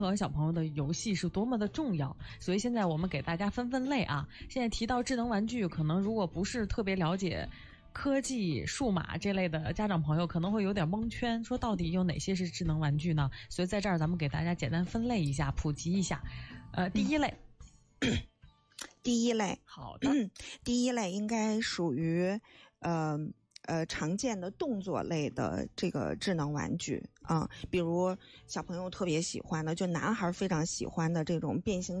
和小朋友的游戏是多么的重要，所以现在我们给大家分分类啊。现在提到智能玩具，可能如果不是特别了解科技、数码这类的家长朋友，可能会有点蒙圈，说到底有哪些是智能玩具呢？所以在这儿咱们给大家简单分类一下，普及一下。第一类，好的， 第一类应该属于常见的动作类的这个智能玩具啊，比如小朋友特别喜欢的，就男孩非常喜欢的这种变形